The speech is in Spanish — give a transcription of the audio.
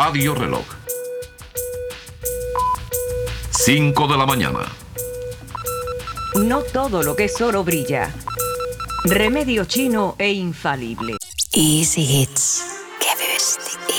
Radio Reloj. 5 de la mañana. No todo lo que es oro brilla. Remedio chino e infalible. Easy Hits. Qué bestia.